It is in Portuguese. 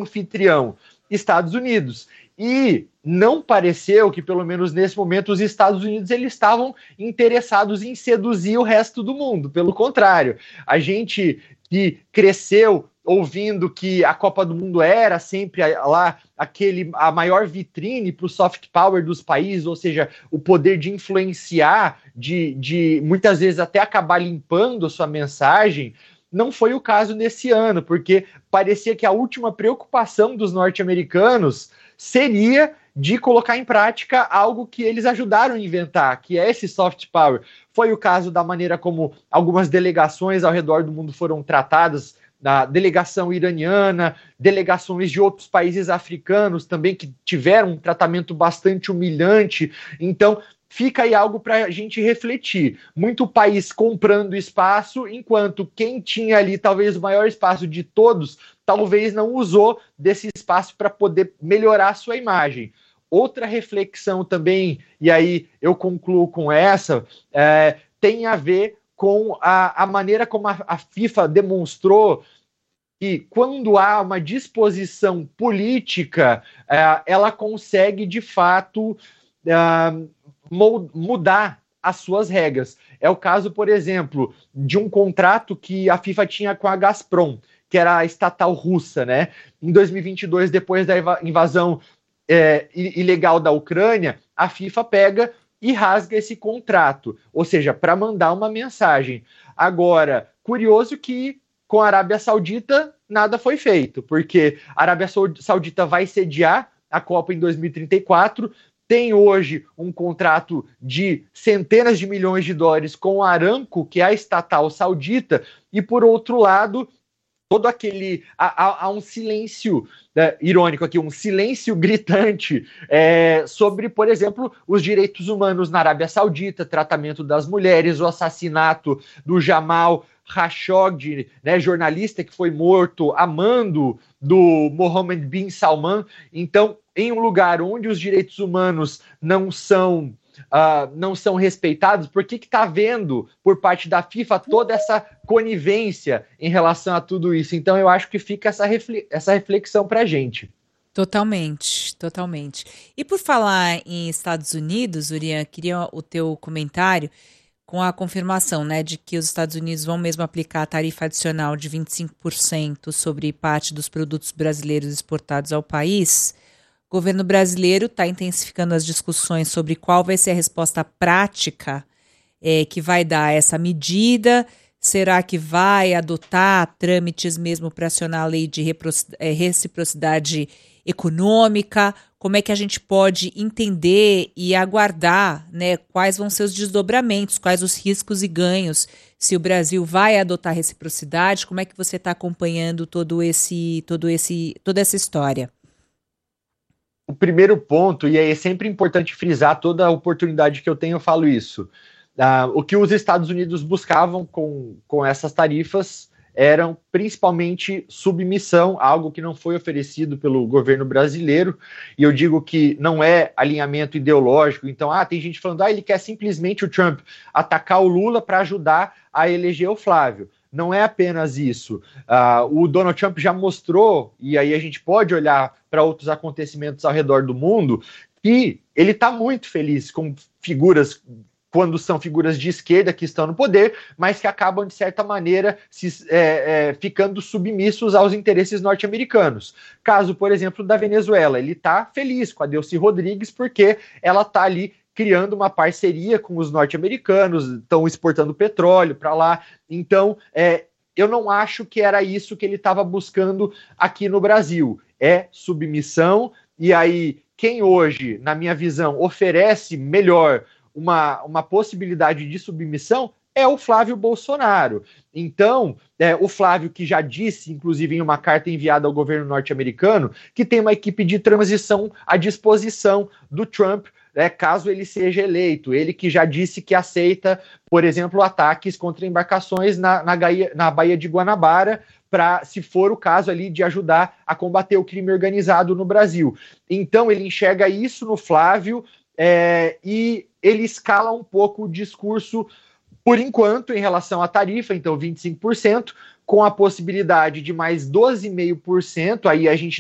anfitrião? Estados Unidos. E não pareceu que, pelo menos nesse momento, os Estados Unidos eles estavam interessados em seduzir o resto do mundo. Pelo contrário, a gente que cresceu ouvindo que a Copa do Mundo era sempre lá a maior vitrine para o soft power dos países, ou seja, o poder de influenciar, de muitas vezes até acabar limpando a sua mensagem. Não foi o caso nesse ano, porque parecia que a última preocupação dos norte-americanos seria de colocar em prática algo que eles ajudaram a inventar, que é esse soft power. Foi o caso da maneira como algumas delegações ao redor do mundo foram tratadas, da delegação iraniana, delegações de outros países africanos também que tiveram um tratamento bastante humilhante. Então, fica aí algo para a gente refletir. Muito país comprando espaço, enquanto quem tinha ali talvez o maior espaço de todos, talvez não usou desse espaço para poder melhorar a sua imagem. Outra reflexão também, e aí eu concluo com essa, tem a ver com a maneira como a FIFA demonstrou que quando há uma disposição política, ela consegue de fato mudar as suas regras. É o caso, por exemplo, de um contrato que a FIFA tinha com a Gazprom, que era a estatal russa, né? Em 2022, depois da invasão ilegal da Ucrânia, a FIFA pega e rasga esse contrato, ou seja, para mandar uma mensagem. Agora, curioso que com a Arábia Saudita nada foi feito, porque a Arábia Saudita vai sediar a Copa em 2034, tem hoje um contrato de centenas de milhões de dólares com a Aramco, que é a estatal saudita, e por outro lado, todo aquele... Há um silêncio irônico aqui, um silêncio gritante sobre, por exemplo, os direitos humanos na Arábia Saudita, tratamento das mulheres, o assassinato do Jamal Khashoggi, né, jornalista que foi morto a mando do Mohammed bin Salman. Então, em um lugar onde os direitos humanos não são respeitados, por que está havendo, por parte da FIFA, toda essa conivência em relação a tudo isso? Então, eu acho que fica essa reflexão para a gente. Totalmente, totalmente. E por falar em Estados Unidos, Urian, queria o teu comentário com a confirmação, né, de que os Estados Unidos vão mesmo aplicar a tarifa adicional de 25% sobre parte dos produtos brasileiros exportados ao país. O governo brasileiro está intensificando as discussões sobre qual vai ser a resposta prática que vai dar essa medida. Será que vai adotar trâmites mesmo para acionar a lei de reciprocidade econômica? Como é que a gente pode entender e aguardar, né, quais vão ser os desdobramentos, quais os riscos e ganhos, se o Brasil vai adotar reciprocidade? Como é que você está acompanhando toda essa história? O primeiro ponto, e é sempre importante frisar, toda a oportunidade que eu tenho eu falo isso, o que os Estados Unidos buscavam com essas tarifas eram principalmente submissão, algo que não foi oferecido pelo governo brasileiro, e eu digo que não é alinhamento ideológico. Então, tem gente falando, ele quer simplesmente o Trump atacar o Lula para ajudar a eleger o Flávio. Não é apenas isso. O Donald Trump já mostrou, e aí a gente pode olhar para outros acontecimentos ao redor do mundo, que ele está muito feliz com figuras, quando são figuras de esquerda que estão no poder, mas que acabam, de certa maneira, ficando submissos aos interesses norte-americanos. Caso, por exemplo, da Venezuela. Ele está feliz com a Delcy Rodrigues porque ela está ali criando uma parceria com os norte-americanos, estão exportando petróleo para lá. Então, eu não acho que era isso que ele estava buscando aqui no Brasil. É submissão, e aí quem hoje, na minha visão, oferece melhor uma possibilidade de submissão é o Flávio Bolsonaro. Então, o Flávio, que já disse, inclusive em uma carta enviada ao governo norte-americano, que tem uma equipe de transição à disposição do Trump, caso ele seja eleito. Ele que já disse que aceita, por exemplo, ataques contra embarcações na Baía de Guanabara, para, se for o caso ali, de ajudar a combater o crime organizado no Brasil. Então, ele enxerga isso no Flávio, e ele escala um pouco o discurso, por enquanto, em relação à tarifa, então 25%, com a possibilidade de mais 12,5%, aí a gente